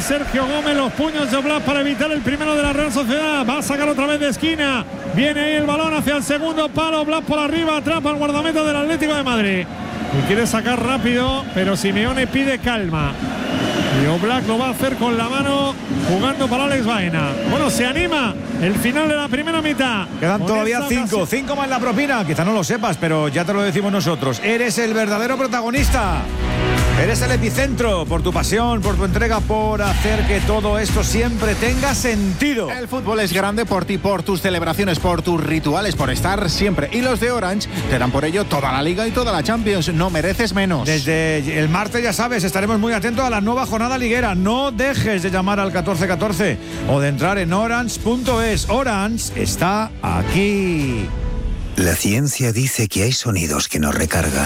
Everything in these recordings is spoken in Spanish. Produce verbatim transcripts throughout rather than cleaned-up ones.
Sergio Gómez, los puños de Oblak para evitar el primero de la Real Sociedad. Va a sacar otra vez de esquina. Viene ahí el balón hacia el segundo palo. Oblak por arriba, atrapa al guardameta del Atlético de Madrid. Y quiere sacar rápido, pero Simeone pide calma. Y Oblak lo va a hacer con la mano, jugando para Alex Baena. Bueno, se anima el final de la primera mitad. Quedan con todavía cinco, ocasión. cinco más la propina. Quizá no lo sepas, pero ya te lo decimos nosotros. Eres el verdadero protagonista. Eres el epicentro por tu pasión, por tu entrega, por hacer que todo esto siempre tenga sentido. El fútbol es grande por ti, por tus celebraciones, por tus rituales, por estar siempre. Y los de Orange te dan por ello toda la Liga y toda la Champions. No mereces menos. Desde el martes, ya sabes, estaremos muy atentos a la nueva jornada liguera. No dejes de llamar al catorce catorce o de entrar en orange punto es. Orange está aquí. La ciencia dice que hay sonidos que nos recargan.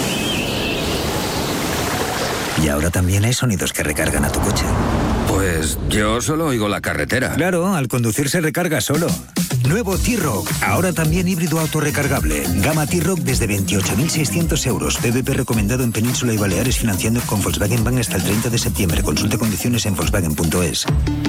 Y ahora también hay sonidos que recargan a tu coche. Pues yo solo oigo la carretera. Claro, al conducir se recarga solo. Nuevo T-Roc, ahora también híbrido autorrecargable. Gama T-Roc desde veintiocho mil seiscientos euros. P V P recomendado en Península y Baleares, financiando con Volkswagen Bank hasta el treinta de septiembre. Consulte condiciones en volkswagen punto es.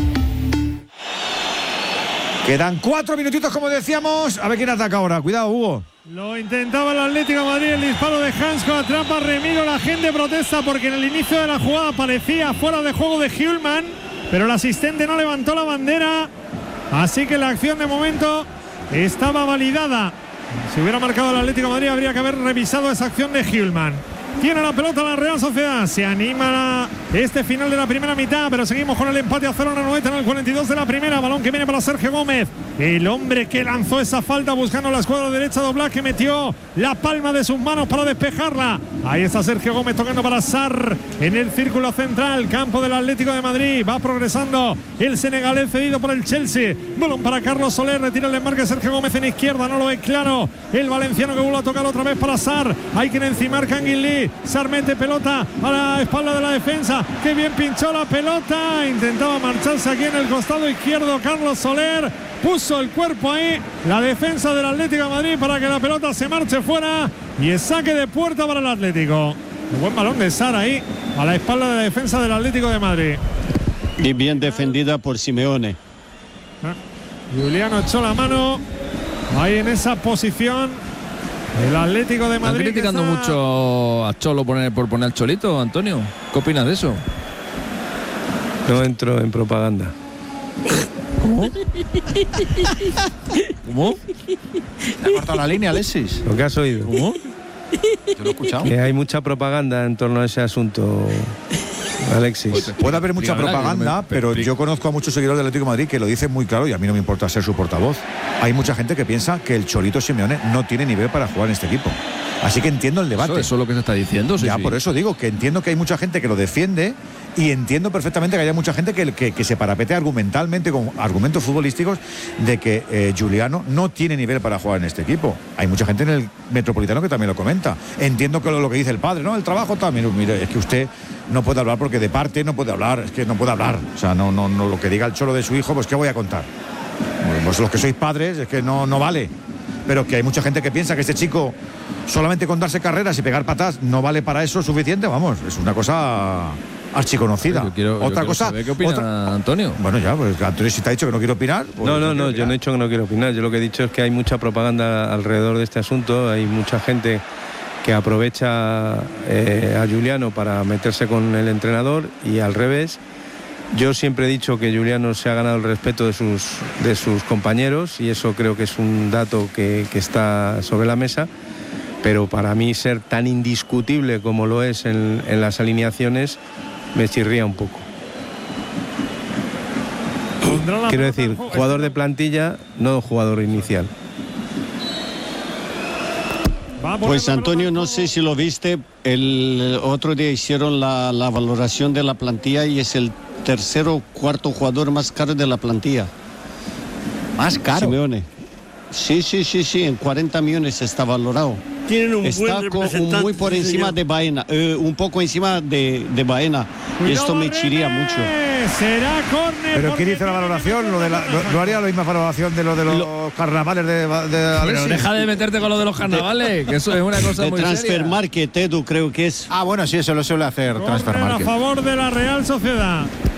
Quedan cuatro minutitos, como decíamos. A ver quién ataca ahora. Cuidado, Hugo. Lo intentaba el Atlético de Madrid, el disparo de Hansko, atrapa Remiro, la gente protesta porque en el inicio de la jugada parecía fuera de juego de Hjulman, pero el asistente no levantó la bandera, así que la acción de momento estaba validada. Si hubiera marcado el Atlético de Madrid habría que haber revisado esa acción de Hjulman. Tiene la pelota la Real Sociedad, se anima este final de la primera mitad, pero seguimos con el empate a cero en el cuarenta y dos de la primera. Balón que viene para Sergio Gómez, el hombre que lanzó esa falta buscando la escuadra derecha de Oblak, que metió la palma de sus manos para despejarla. Ahí está Sergio Gómez tocando para Sarr en el círculo central, campo del Atlético de Madrid. Va progresando el senegalés cedido por el Chelsea. Balón para Carlos Soler, retira el embarque Sergio Gómez en izquierda, no lo ve claro el valenciano, que vuelve a tocar otra vez para Sarr. Hay que encimar Kangin Lee. Sarr mete pelota a la espalda de la defensa. Qué bien pinchó la pelota. Intentaba marcharse aquí en el costado izquierdo Carlos Soler. Puso el cuerpo ahí la defensa del Atlético de Madrid para que la pelota se marche fuera. Y es saque de puerta para el Atlético. Un buen balón de Sarr ahí a la espalda de la defensa del Atlético de Madrid. Y bien defendida por Simeone. Juliano echó la mano ahí en esa posición. El Atlético de Madrid. Están criticando está... mucho a Cholo poner, por poner al Cholito, Antonio. ¿Qué opinas de eso? No entro en propaganda. ¿Cómo? ¿Cómo? ¿Te ha cortado la línea, Alexis? ¿Lo que has oído? ¿Cómo? Yo lo he escuchado. Que hay mucha propaganda en torno a ese asunto, Alexis. Puede haber mucha propaganda, pero yo conozco a muchos seguidores del Atlético de Madrid que lo dicen muy claro, y a mí no me importa ser su portavoz. Hay mucha gente que piensa que el Cholito Simeone no tiene nivel para jugar en este equipo. Así que entiendo el debate. Eso, eso es lo que se está diciendo. Sí, ya, sí. Por eso digo que entiendo que hay mucha gente que lo defiende, y entiendo perfectamente que haya mucha gente que, que, que se parapete argumentalmente con argumentos futbolísticos de que eh, Juliano no tiene nivel para jugar en este equipo. Hay mucha gente en el Metropolitano que también lo comenta. Entiendo que lo, lo que dice el padre, ¿no? El trabajo también. Mire, es que usted no puede hablar porque de parte no puede hablar. Es que no puede hablar. O sea, no, no, no lo que diga el Cholo de su hijo, pues ¿qué voy a contar? Bueno, pues los que sois padres, es que no, no vale. Pero que hay mucha gente que piensa que este chico, solamente con darse carreras y pegar patas, no vale para eso suficiente. Vamos, es una cosa archiconocida. Yo quiero, otra yo cosa. Saber ¿Qué opina otra... Antonio? Bueno, ya, pues Antonio, si te ha dicho que no quiere opinar. Pues no, no, no, no, yo no he dicho que no quiero opinar. Yo lo que he dicho es que hay mucha propaganda alrededor de este asunto. Hay mucha gente que aprovecha eh, a Juliano para meterse con el entrenador y al revés. Yo siempre he dicho que Juliano se ha ganado el respeto de sus, de sus compañeros, y eso creo que es un dato que, que está sobre la mesa, pero para mí ser tan indiscutible como lo es en, en las alineaciones me chirría un poco. Quiero decir, jugador de plantilla, no jugador inicial. Pues Antonio, no sé si lo viste, el otro día hicieron la, la valoración de la plantilla y es el tercero o cuarto jugador más caro de la plantilla. ¿Más caro? Simeone. Sí, sí, sí, sí, en cuarenta millones está valorado. Tienen un está buen representante, con, muy por sí, encima señor. de Baena, eh, un poco encima de, de Baena. Y esto me chiría mucho. Será córner. Pero ¿quién hizo la valoración? ¿Lo de la, no, ¿No haría la misma valoración de lo de los lo, carnavales de, de Alexis? Pero deja de meterte con lo de los carnavales, que eso es una cosa de muy Transfer seria. Market, Edu, creo que es. Ah, bueno, sí, eso lo suele hacer Transfer Market. A favor de la Real Sociedad.